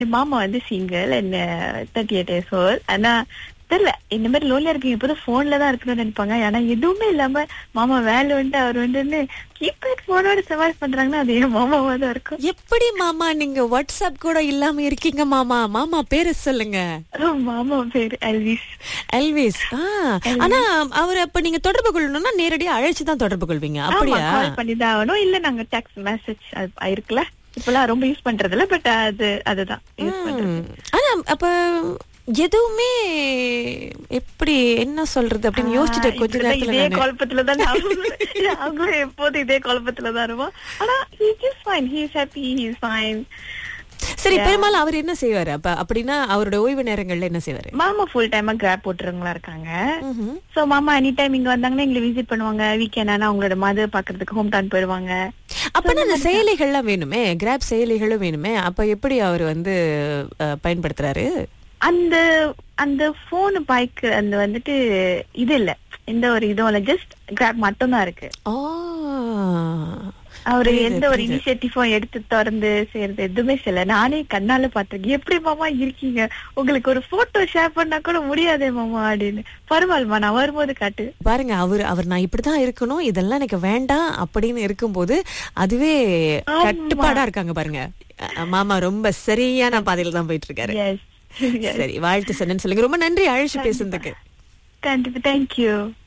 மாமா வந்து single and 38 years old. ஆனா தெரியல இந்த மாதிரி லோன்லியா இருக்கீங்க இப்பதான் போன்ல தான் இருக்கணும்னு நினைப்பாங்க. ஆனா எதுவுமே இல்லாம மாமா வேலை வந்து அவர் வந்து கீபேட் போனோட சர்வைவ் பண்றாங்கன்னா அது என் மாமாவா தான் இருக்கும். எப்படி மாமா நீங்க வாட்ஸ்அப் கூட இல்லாம இருக்கீங்க மாமா? மாமா பேரு சொல்லுங்க. மாமா பேரு எல்விஸ். எல்விஸ். ஆனா அவர் அப்ப நீங்க தொடர்பு கொள்ளணும்னா நேரடியா அழைச்சுதான் தொடர்பு கொள்வீங்க அப்படியா? கால் பண்ணிதான் ஆகணும். இல்ல நாங்க டெக்ஸ்ட் மெசேஜ் இருக்குல்ல இப்பெல்லாம் ரொம்ப யூஸ் பண்றது இல்ல. பட் அதுதான் யூஸ் பண்றது. ஆனா அப்ப எதுவுமே எப்படி என்ன சொல்றது அப்படின்னு யோசிச்சுட்டு கொஞ்ச நேரத்துல இதே குழப்பத்துலதான் அவங்க எப்போதும் இதே குழப்பத்துலதான் இருவோம். ஆனா he is fine, he is happy, he is fine. சரி, பெரும்பாலும் அவர் என்ன செய்வாரு அப்ப? அப்படின்னா அவரோட ஓய்வு நேரங்கள்ல என்ன செய்வாரு? மாமா ஃபுல் டைமா கிராப் போட்டுறவங்களா இருக்காங்க. சோ மாமா எனி டைம் இங்க வந்தாங்கன்னா எங்களை விசிட் பண்ணுவாங்க. வீக்கெண்ட் ஆனா அவங்களோட மதர் பாக்குறதுக்கு ஹோம் டவுன் போயிருவாங்க. அப்பனா அந்த செயலிகள்லாம் வேணுமே, கிராப் செயலிகளும் வேணுமே. அப்ப எப்படி அவர் வந்து பயன்படுத்துறாரு? அந்த அந்த போன் பைக் அந்த வந்துட்டு இது இல்ல, எந்த ஒரு இதுவும் இல்ல, ஜஸ்ட் கிராப் மட்டும் தான் இருக்கு. அவரு எந்த ஒரு இனிஷியேட்டிவும் எடுத்து திறந்து செய்யறது எதுவுமே செய்யல. நானே கண்ணால பாத்திருக்கேன். எப்படி மாமா இருக்கீங்க, உங்களுக்கு ஒரு போட்டோ ஷேர் பண்ணா கூட முடியாதே மாமா அப்படின்னு. பரவாயில்லமா நான் வரும்போது காட்டு. பாருங்க, அவர் நான் இப்படிதான் இருக்கணும், இதெல்லாம் எனக்கு வேண்டாம் அப்படின்னு இருக்கும்போது அதுவே கட்டுப்பாடா இருக்காங்க பாருங்க. மாமா ரொம்ப சரியான பாதையில தான் போயிட்டு இருக்காரு. சரி, வாழ்த்து சொன்னேன்னு சொல்லுங்க. ரொம்ப நன்றி அழைச்சு பேசுறதுக்கு. கண்டிப்பா, தேங்க்யூ.